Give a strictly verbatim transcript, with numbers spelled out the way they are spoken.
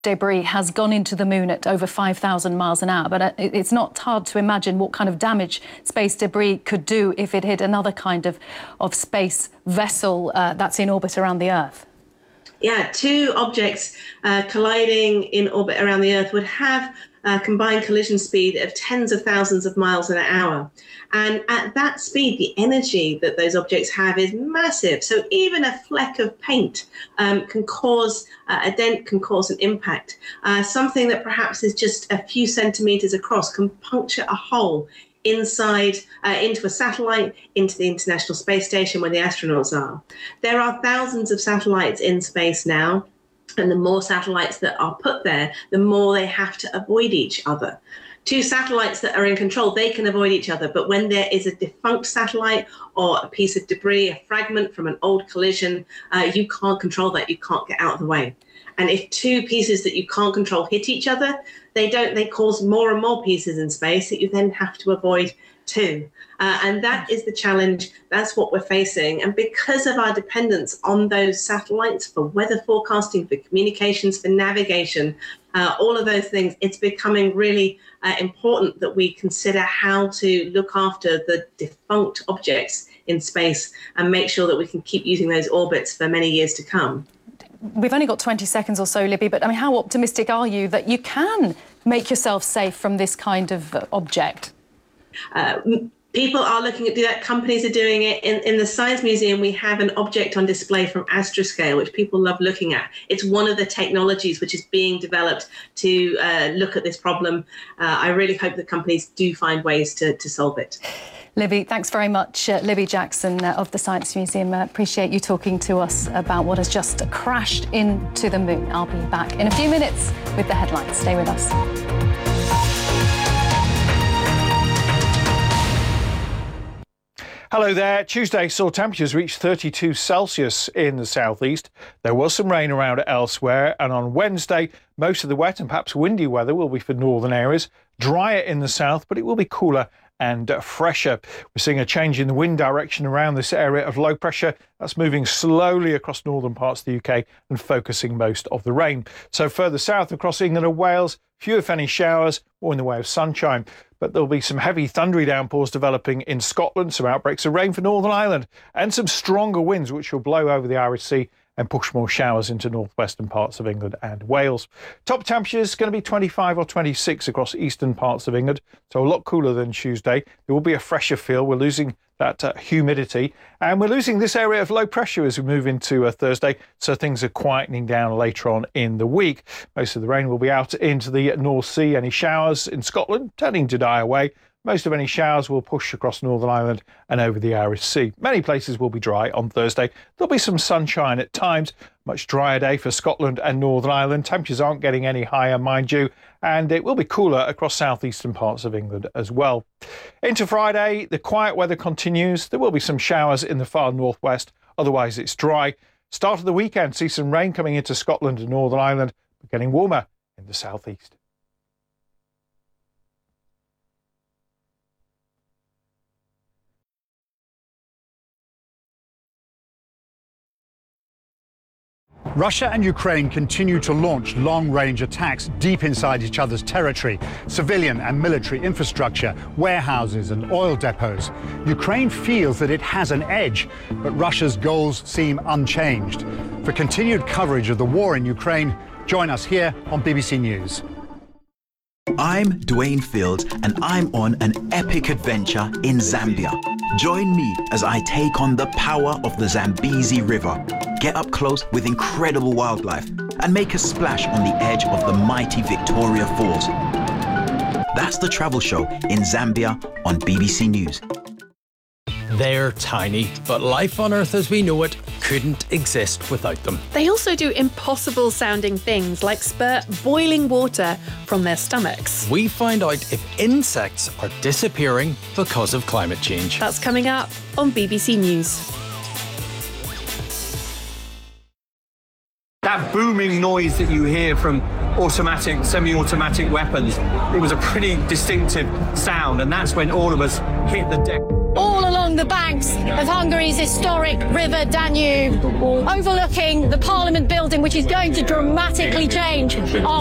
debris has gone into the moon at over five thousand miles an hour, but it's not hard to imagine what kind of damage space debris could do if it hit another kind of, of space vessel uh, that's in orbit around the Earth. Yeah, two objects uh, colliding in orbit around the Earth would have a combined collision speed of tens of thousands of miles an hour. And at that speed, the energy that those objects have is massive. So even a fleck of paint um, can cause uh, a dent, can cause an impact. Uh, something that perhaps is just a few centimeters across can puncture a hole inside, uh, into a satellite, into the International Space Station where the astronauts are. There are thousands of satellites in space now, and the more satellites that are put there, the more they have to avoid each other. Two satellites that are in control, they can avoid each other, but when there is a defunct satellite or a piece of debris, a fragment from an old collision, uh, you can't control that, you can't get out of the way. And if two pieces that you can't control hit each other, they don't, they cause more and more pieces in space that you then have to avoid too. Uh, and that is the challenge. That's what we're facing. And because of our dependence on those satellites for weather forecasting, for communications, for navigation, uh, all of those things, it's becoming really uh, important that we consider how to look after the defunct objects in space and make sure that we can keep using those orbits for many years to come. We've only got twenty seconds or so, Libby, but I mean, how optimistic are you that you can make yourself safe from this kind of uh, object? Uh, people are looking at do that. Companies are doing it. In, in the Science Museum, we have an object on display from Astroscale, which people love looking at. It's one of the technologies which is being developed to uh, look at this problem. Uh, I really hope that companies do find ways to, to solve it. Libby, thanks very much. Uh, Libby Jackson uh, of the Science Museum. Uh, appreciate you talking to us about what has just crashed into the moon. I'll be back in a few minutes with the headlines. Stay with us. Hello there. Tuesday saw temperatures reach thirty-two Celsius in the southeast. There was some rain around elsewhere, and on Wednesday, most of the wet and perhaps windy weather will be for northern areas. Drier in the south, but it will be cooler and uh, fresher. We're seeing a change in the wind direction around this area of low pressure. That's moving slowly across northern parts of the U K and focusing most of the rain. So further south across England and Wales, few if any showers or in the way of sunshine. But there'll be some heavy thundery downpours developing in Scotland, some outbreaks of rain for Northern Ireland, and some stronger winds which will blow over the Irish Sea and push more showers into northwestern parts of England and Wales. Top temperatures going to be twenty-five or twenty-six across eastern parts of England, so a lot cooler than Tuesday. There will be a fresher feel. We're losing that uh, humidity, and we're losing this area of low pressure as we move into uh, Thursday, so things are quietening down later on in the week. Most of the rain will be out into the North Sea. Any showers in Scotland tending to die away. Most of any showers will push across Northern Ireland and over the Irish Sea. Many places will be dry on Thursday. There'll be some sunshine at times. Much drier day for Scotland and Northern Ireland. Temperatures aren't getting any higher, mind you, and it will be cooler across southeastern parts of England as well. Into Friday, the quiet weather continues. There will be some showers in the far northwest. Otherwise, it's dry. Start of the weekend, see some rain coming into Scotland and Northern Ireland, but getting warmer in the southeast. Russia and Ukraine continue to launch long-range attacks deep inside each other's territory, civilian and military infrastructure, warehouses and oil depots. Ukraine feels that it has an edge, but Russia's goals seem unchanged. For continued coverage of the war in Ukraine, join us here on B B C News. I'm Dwayne Fields, and I'm on an epic adventure in Zambia. Join me as I take on the power of the Zambezi River, get up close with incredible wildlife, and make a splash on the edge of the mighty Victoria Falls. That's the travel show in Zambia on B B C News. They're tiny, but life on Earth as we know it couldn't exist without them. They also do impossible sounding things like spurt boiling water from their stomachs. We find out if insects are disappearing because of climate change. That's coming up on B B C News. That booming noise that you hear from automatic, semi-automatic weapons, it was a pretty distinctive sound, and that's when all of us hit the deck. All along along the banks of Hungary's historic river Danube, overlooking the Parliament building, which is going to dramatically change our